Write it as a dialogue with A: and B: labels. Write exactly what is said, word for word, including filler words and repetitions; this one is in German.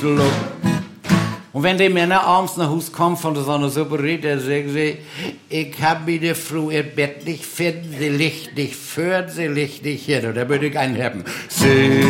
A: Schluck. Und wenn die Männer abends nach Hause kommen von der Sonne Suppe, dann sagen sie, ich hab mir die Frau ihr Bett nicht finden, sie liegt nicht für, sie liegt nicht hin. Und da würde ich einen haben. Sie